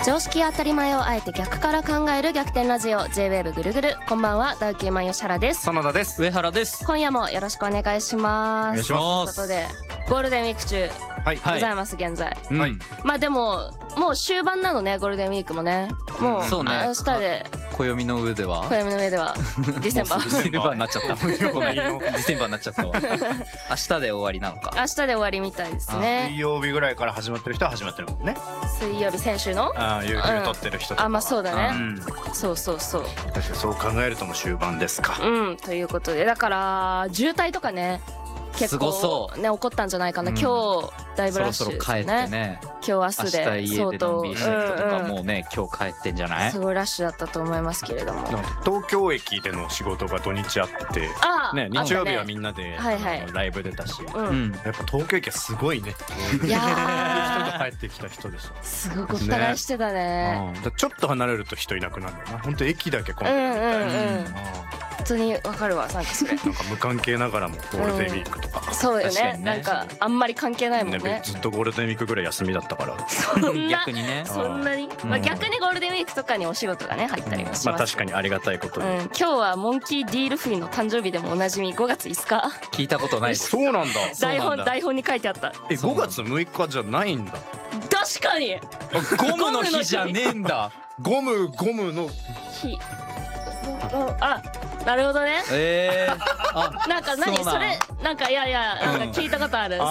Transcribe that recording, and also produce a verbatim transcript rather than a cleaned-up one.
常識や当たり前をあえて逆から考える逆転ラジオ J-ウェーブ ぐるぐる。こんばんは、ダウキーマン吉原です。 園田です。 上原です。 今夜もよろしくお願いします。 お願いします。 ということでゴールデンウィーク中はいございます、現在。 はい。 まあでももう終盤なのね、ゴールデンウィークもね。もうそうね明日で暦の上では暦の上ではディセンバーディセンバーになっちゃった。ごめんディセンバーになっちゃったわ。明日で終わりなのか。 明日で終わりみたいですね。 水曜日ぐらいから始まってる人は始まってるもんね。 水曜日先週のああ、有給取ってる人とか。 あ、まあそうだうね、 ん。 そうそうそう。 確かにそう考えるともう終盤ですか。 うんということで、だから渋滞とかね結すご構そうね起こったんじゃないかな、 うん今日だいぶそろラッシュですそろ帰ってね。 ね。 今日明日明で日家でのんびりしてる人とかうんうんもうね今日帰ってんじゃない？ すごいラッシュだったと思いますけれども。 なんか東京駅での仕事が土日あってああ、 ね、 あった日曜日はみんなではいはいあのライブ出たし、やっう、 うんん。 ぱ東京駅はすごいね。 いや人が帰ってきた人でした。 すごいごった返してたね。 うん、だからちょっと離れると人いなくなるんだよな。本当駅だけ混んでるみたいな。 うんうんうんうん本当にわかるわ、なんかそれ。 なんか無関係ながらもゴールデンウィークとか、 そうよね。 確かにねなんかあんまり関係ないもんねね。 ずっとゴールデンウィークぐらい休みだったから。 そんな逆にね。 そんなに、まあ逆にゴールデンウィークとかにお仕事がね入ったりもします。 まあ確かにありがたいことうん、 で。 今日はモンキー・ディールフィーの誕生日でもおなじみごがついつか。 聞いたことないです。 そうなんだ。 台本そうなんだ台本に書いてあった。 え、ごがつむいかじゃないんだ。 確かにゴムの日じゃねえんだ。 ゴムゴムの日。あ、なるほどね。 ええー。あ、 なんか何そうなんそれなんかいやいやなんか聞いたことある。